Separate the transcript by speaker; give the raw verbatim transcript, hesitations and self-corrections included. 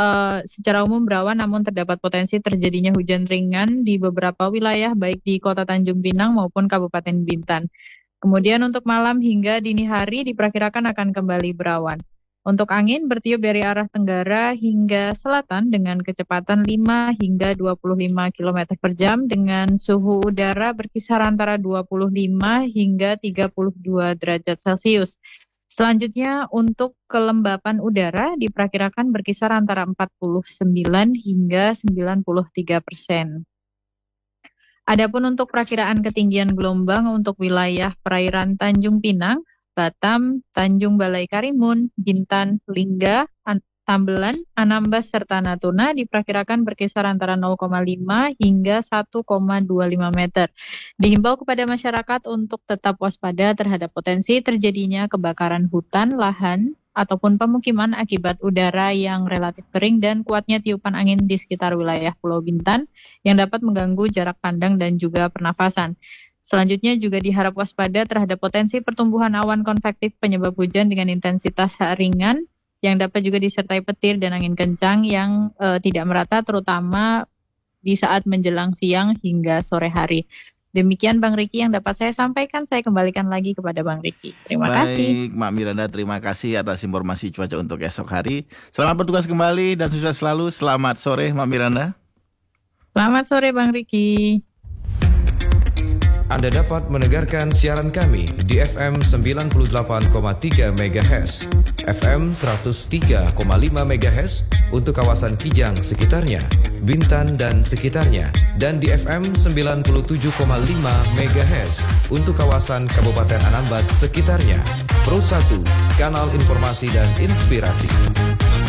Speaker 1: uh, secara umum berawan namun terdapat potensi terjadinya hujan ringan di beberapa wilayah baik di Kota Tanjung Pinang maupun Kabupaten Bintan. Kemudian untuk malam hingga dini hari diperkirakan akan kembali berawan. Untuk angin bertiup dari arah tenggara hingga selatan dengan kecepatan lima hingga dua puluh lima kilometer per jam dengan suhu udara berkisar antara dua puluh lima hingga tiga puluh dua derajat Celcius. Selanjutnya untuk kelembapan udara diperkirakan berkisar antara empat puluh sembilan hingga sembilan puluh tiga persen. Adapun untuk perakiraan ketinggian gelombang untuk wilayah perairan Tanjung Pinang, Batam, Tanjung Balai Karimun, Bintan, Lingga, An- Tambelan, Anambas, serta Natuna diperkirakan berkisar antara nol koma lima hingga satu koma dua lima meter. Dihimbau kepada masyarakat untuk tetap waspada terhadap potensi terjadinya kebakaran hutan, lahan, ataupun pemukiman akibat udara yang relatif kering dan kuatnya tiupan angin di sekitar wilayah Pulau Bintan yang dapat mengganggu jarak pandang dan juga pernafasan. Selanjutnya juga diharap waspada terhadap potensi pertumbuhan awan konvektif penyebab hujan dengan intensitas ringan yang dapat juga disertai petir dan angin kencang yang uh, tidak merata terutama di saat menjelang siang hingga sore hari. Demikian Bang Riki yang dapat saya sampaikan. Saya kembalikan lagi kepada Bang Riki. Terima
Speaker 2: Baik,
Speaker 1: kasih.
Speaker 2: Baik, Mak Miranda, terima kasih atas informasi cuaca untuk esok hari. Selamat bertugas kembali dan sukses selalu. Selamat sore, Mak Miranda.
Speaker 1: Selamat sore, Bang Riki.
Speaker 3: Anda dapat mendengarkan siaran kami di F M sembilan puluh delapan koma tiga MHz, F M seratus tiga koma lima MHz untuk kawasan Kijang sekitarnya, Bintan dan sekitarnya, dan di F M sembilan puluh tujuh koma lima MHz untuk kawasan Kabupaten Anambas sekitarnya. Pro satu, kanal informasi dan inspirasi.